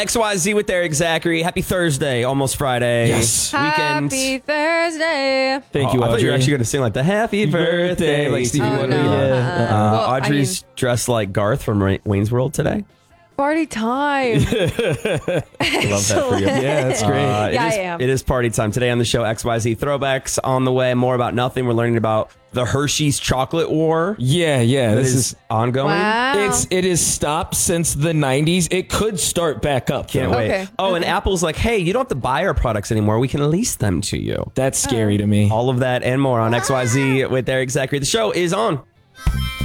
XYZ with Eric Zachary. Happy Thursday, almost Friday. Yes. Weekend. Happy Thursday. Thank you, I thought Audrey. you were actually going to sing like the Happy Birthday, like Stevie Oh, Wonder. no. Yeah. Well, Audrey's dressed like Garth from Wayne's World today. Party time. I love that for you. Yeah, that's great. Yeah, it is, I am. It is party time. Today on the show, XYZ Throwbacks on the way. More about nothing. We're learning about the Hershey's chocolate war. Yeah. This This is ongoing. Wow. It has stopped since the 90s. It could start back up. Can't though. wait. Okay. Oh, and Apple's like, hey, you don't have to buy our products anymore. We can lease them to you. That's scary to me. All of that and more on XYZ with Eric Zachary. The show is on.